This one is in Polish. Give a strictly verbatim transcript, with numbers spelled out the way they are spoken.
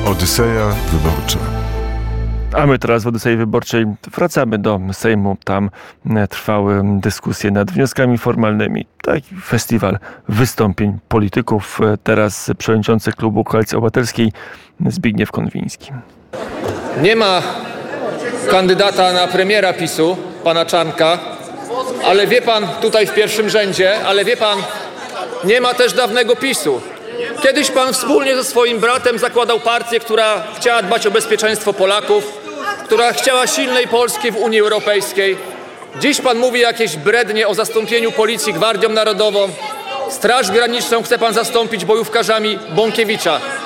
Odyseja Wyborcza. A my teraz w Odysei Wyborczej wracamy do Sejmu. Tam trwały dyskusje nad wnioskami formalnymi. Taki festiwal wystąpień polityków. Teraz przewodniczący klubu Koalicji Obywatelskiej Zbigniew Konwiński. Nie ma kandydata na premiera PiSu, pana Czarnka, ale wie pan, tutaj w pierwszym rzędzie, ale wie pan, nie ma też dawnego PiSu. Kiedyś pan wspólnie ze swoim bratem zakładał partię, która chciała dbać o bezpieczeństwo Polaków, która chciała silnej Polski w Unii Europejskiej. Dziś pan mówi jakieś brednie o zastąpieniu policji Gwardią Narodową. Straż Graniczną chce pan zastąpić bojówkarzami Bąkiewicza.